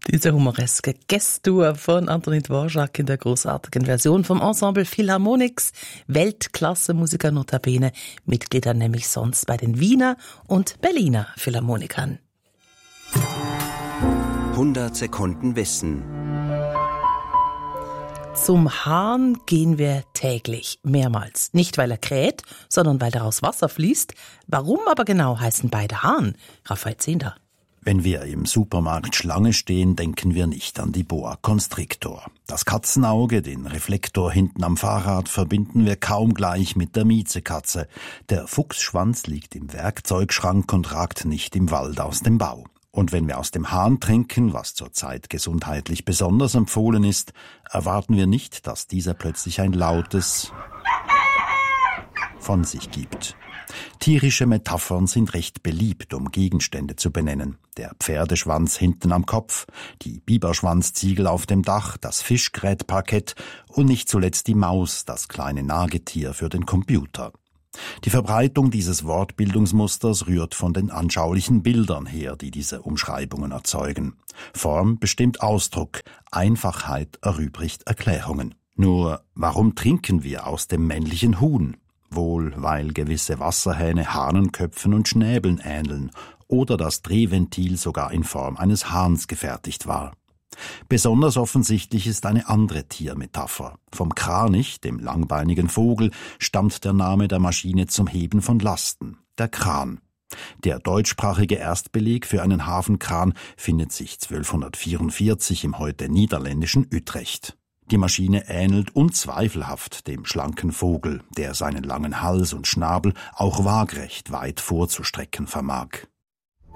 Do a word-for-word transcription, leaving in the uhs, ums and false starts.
Diese humoreske Gestur von Antonin Dvorak in der großartigen Version vom Ensemble Philharmonics. Weltklasse-Musiker notabene, Mitglieder nämlich sonst bei den Wiener und Berliner Philharmonikern. hundert Sekunden Wissen. Zum Hahn gehen wir täglich, mehrmals. Nicht, weil er kräht, sondern weil daraus Wasser fließt. Warum aber genau heißen beide Hahn? Raphael Zehnder. Wenn wir im Supermarkt Schlange stehen, denken wir nicht an die Boa Constrictor. Das Katzenauge, den Reflektor hinten am Fahrrad, verbinden wir kaum gleich mit der Miezekatze. Der Fuchsschwanz liegt im Werkzeugschrank und ragt nicht im Wald aus dem Bau. Und wenn wir aus dem Hahn trinken, was zurzeit gesundheitlich besonders empfohlen ist, erwarten wir nicht, dass dieser plötzlich ein lautes von sich gibt. Tierische Metaphern sind recht beliebt, um Gegenstände zu benennen. Der Pferdeschwanz hinten am Kopf, die Biberschwanzziegel auf dem Dach, das Fischgrätparkett und nicht zuletzt die Maus, das kleine Nagetier für den Computer. Die Verbreitung dieses Wortbildungsmusters rührt von den anschaulichen Bildern her, die diese Umschreibungen erzeugen. Form bestimmt Ausdruck, Einfachheit erübrigt Erklärungen. Nur, warum trinken wir aus dem männlichen Huhn? Wohl, weil gewisse Wasserhähne Hahnenköpfen und Schnäbeln ähneln oder das Drehventil sogar in Form eines Hahns gefertigt war. Besonders offensichtlich ist eine andere Tiermetapher. Vom Kranich, dem langbeinigen Vogel, stammt der Name der Maschine zum Heben von Lasten, der Kran. Der deutschsprachige Erstbeleg für einen Hafenkran findet sich zwölfhundertvierundvierzig im heute niederländischen Utrecht. Die Maschine ähnelt unzweifelhaft dem schlanken Vogel, der seinen langen Hals und Schnabel auch waagrecht weit vorzustrecken vermag.